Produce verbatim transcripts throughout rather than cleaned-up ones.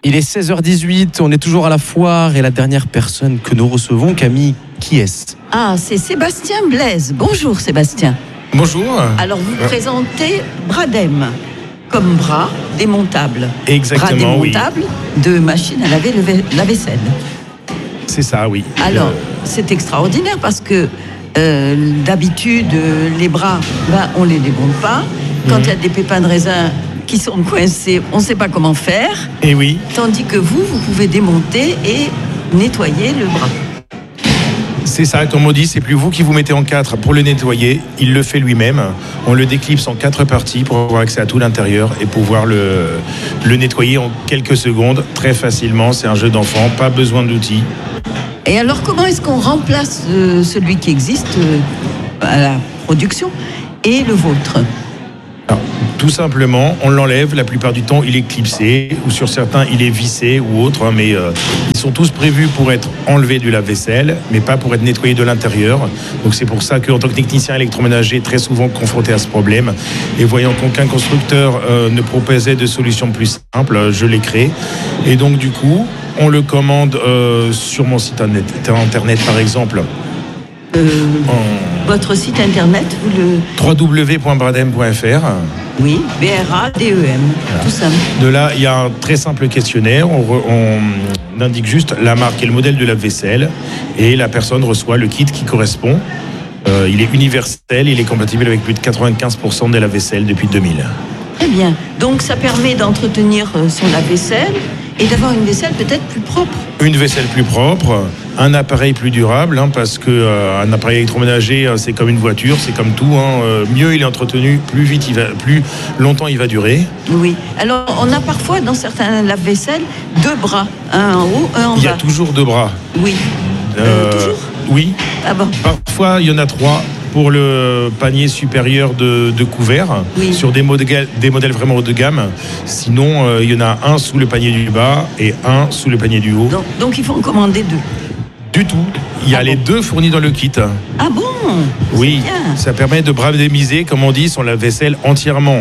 Il est seize heures dix-huit, on est toujours à la foire et la dernière personne que nous recevons, Camille, qui est-ce ? Ah, c'est Sébastien Blaise. Bonjour Sébastien. Bonjour. Alors vous euh. présentez Bradem comme bras démontable. Exactement, bras démontable oui. de machine à laver le va- la vaisselle. C'est ça, oui. Alors, euh... c'est extraordinaire parce que euh, d'habitude, les bras, ben, on ne les démonte pas. Quand il mmh. y a des pépins de raisin qui sont coincés, on ne sait pas comment faire. Et oui. Tandis que vous, vous pouvez démonter et nettoyer le bras. C'est ça, comme on dit, c'est plus vous qui vous mettez en quatre pour le nettoyer, il le fait lui-même. On le déclipse en quatre parties pour avoir accès à tout l'intérieur et pouvoir le, le nettoyer en quelques secondes, très facilement. C'est un jeu d'enfant, pas besoin d'outils. Et alors, comment est-ce qu'on remplace euh, celui qui existe euh, à la production et le vôtre ? Alors, tout simplement, on l'enlève. La plupart du temps, il est clipsé, ou sur certains, il est vissé ou autre. Hein, mais euh, ils sont tous prévus pour être enlevés du lave-vaisselle, mais pas pour être nettoyés de l'intérieur. Donc c'est pour ça qu'en tant que technicien électroménager, très souvent confronté à ce problème, et voyant qu'aucun constructeur euh, ne proposait de solution plus simple, je l'ai créé. Et donc du coup, on le commande euh, sur mon site internet, par exemple. Euh, en... Votre site internet, vous le... w w w point bradem point f r. Oui, B R A D E M, voilà. Tout simple. De là, il y a un très simple questionnaire. On, re, on indique juste la marque et le modèle de lave-vaisselle et la personne reçoit le kit qui correspond. Euh, il est universel, il est compatible avec plus de quatre-vingt-quinze pour cent des lave-vaisselles depuis deux mille. Très bien. Donc ça permet d'entretenir son lave-vaisselle et d'avoir une vaisselle peut-être plus propre. Une vaisselle plus propre, un appareil plus durable, hein, parce qu'un euh, appareil électroménager, c'est comme une voiture, c'est comme tout. Hein, euh, mieux il est entretenu, plus vite il va, plus longtemps il va durer. Oui. Alors on a parfois dans certains lave-vaisselle deux bras, un en haut, un en bas. Il y a toujours deux bras. Oui. Euh, euh, toujours. Oui. Ah bon. Parfois il y en a trois. Pour le panier supérieur de, de couvert, oui. Sur des modèles, des modèles vraiment haut de gamme. Sinon, euh, il y en a un sous le panier du bas et un sous le panier du haut. Donc, donc il faut en commander deux. Du tout. Il y a ah les bon. deux fournis dans le kit. Ah bon ? Oui, ça permet de bradémiser, comme on dit, son lave-vaisselle entièrement.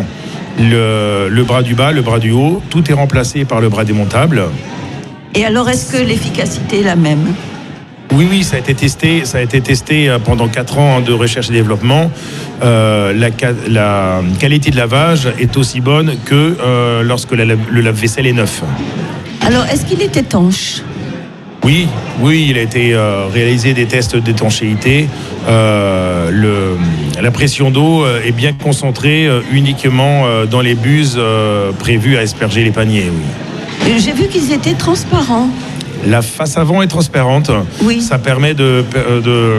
Le, le bras du bas, le bras du haut, tout est remplacé par le bras démontable. Et alors, est-ce que l'efficacité est la même ? Oui, oui, ça a été testé, ça a été testé pendant quatre ans de recherche et développement. Euh, la, la qualité de lavage est aussi bonne que euh, lorsque la, le lave-vaisselle est neuf. Alors, est-ce qu'il est étanche ? Oui, oui, il a été euh, réalisé des tests d'étanchéité. Euh, le, la pression d'eau est bien concentrée euh, uniquement euh, dans les buses euh, prévues à asperger les paniers. Oui. J'ai vu qu'ils étaient transparents. La face avant est transparente. Oui. Ça permet de, de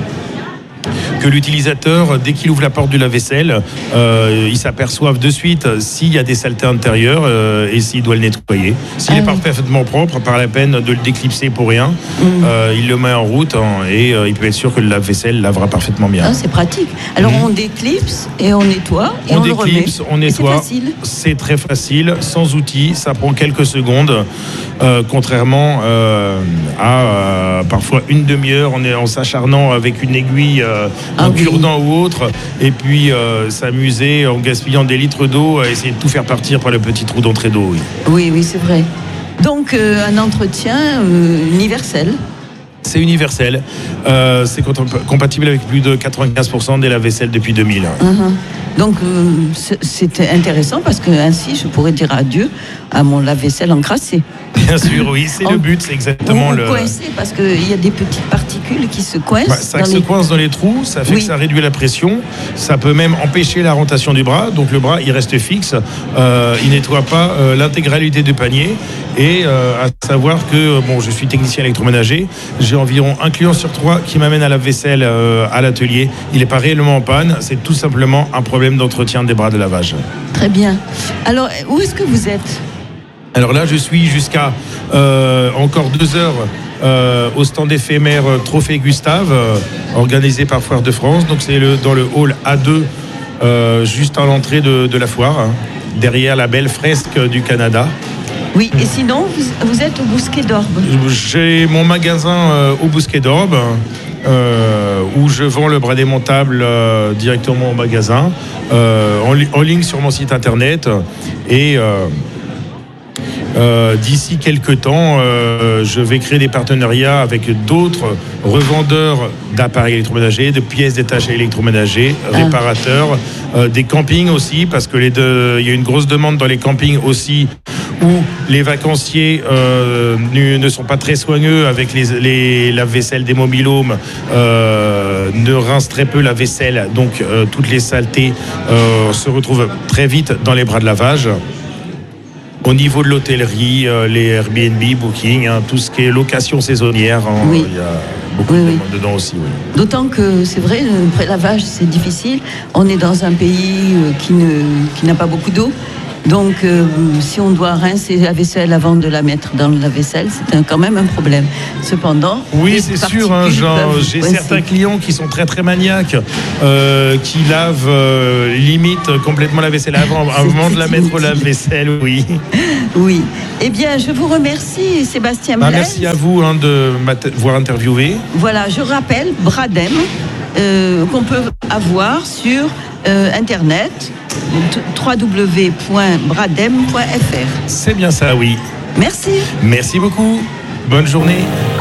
que l'utilisateur, dès qu'il ouvre la porte du lave-vaisselle, euh, il s'aperçoive de suite s'il y a des saletés intérieures euh, et s'il doit le nettoyer. S'il ah est oui. parfaitement propre, pas la peine de le déclipser pour rien. Mmh. Euh, il le met en route hein, et euh, il peut être sûr que le lave-vaisselle lavera parfaitement bien. Ah, c'est pratique. Alors mmh. on déclipse et on nettoie et on, on le remet. On déclipse, on nettoie. C'est facile. C'est très facile, sans outils. Ça prend quelques secondes. Euh, contrairement euh, à euh, parfois une demi-heure en, en s'acharnant avec une aiguille, euh, ah un oui. cure-dent ou autre, et puis euh, s'amuser en gaspillant des litres d'eau, à essayer de tout faire partir par le petit trou d'entrée d'eau. Oui, oui, oui c'est vrai. Donc euh, un entretien euh, universel. C'est universel. Euh, c'est compatible avec plus de quatre-vingt-quinze pour cent des lave-vaisselle depuis deux mille. Uh-huh. Donc euh, c'est intéressant parce que ainsi je pourrais dire adieu à mon lave-vaisselle encrassé. Bien sûr, oui, c'est on, le but, c'est exactement vous le. Coincé parce qu'il y a des petites particules qui se coincent. Bah, ça dans se les... coince dans les trous, ça fait oui. que ça réduit la pression. Ça peut même empêcher la rotation du bras. Donc le bras, il reste fixe. Euh, il nettoie pas euh, l'intégralité du panier. Et euh, à savoir que bon, je suis technicien électroménager. J'ai environ un client sur trois qui m'amène à la vaisselle euh, à l'atelier. Il n'est pas réellement en panne. C'est tout simplement un problème d'entretien des bras de lavage. Très bien. Alors, où est-ce que vous êtes ? Alors là, je suis jusqu'à euh, encore deux heures euh, au stand éphémère Trophée Gustave, euh, organisé par Foire de France. Donc c'est le, dans le hall A deux, euh, juste à l'entrée de, de la foire, hein, derrière la belle fresque du Canada. Oui, et sinon, vous, vous êtes au Bousquet d'Orbe. J'ai mon magasin euh, au Bousquet d'Orbe, euh, où je vends le bras démontable euh, directement au magasin, euh, en, en ligne sur mon site internet. Et... Euh, Euh, d'ici quelques temps, euh, je vais créer des partenariats avec d'autres revendeurs d'appareils électroménagers, de pièces détachées électroménagers, Ah. réparateurs, euh, des campings aussi, parce que les deux, il y a une grosse demande dans les campings aussi, où les vacanciers euh, ne, ne sont pas très soigneux avec les, les lave-vaisselle des mobil-homes, euh, ne rincent très peu la vaisselle, donc euh, toutes les saletés euh, se retrouvent très vite dans les bras de lavage. Au niveau de l'hôtellerie, euh, les Airbnb, Booking, hein, tout ce qui est location saisonnière, hein, Oui. il y a beaucoup Oui, de oui. demandes dedans aussi. Oui. D'autant que c'est vrai, le prélavage c'est difficile. On est dans un pays euh, qui ne qui n'a pas beaucoup d'eau. Donc, euh, si on doit rincer la vaisselle avant de la mettre dans la vaisselle, c'est un- quand même un problème. Cependant, Oui, les c'est sûr. Hein, particules genre, peuvent j'ai coincer. certains clients qui sont très très maniaques, euh, qui lavent euh, limite complètement la vaisselle avant, avant de la mettre au lave-vaisselle. Oui. Oui. Eh bien, je vous remercie, Sébastien Ah, Blaise. merci à vous hein, de m'avoir interviewé. Voilà, je rappelle, Bradem, euh, qu'on peut avoir sur euh, Internet, w w w point bradem point f r. C'est bien ça, oui. Merci. Merci beaucoup. Bonne journée.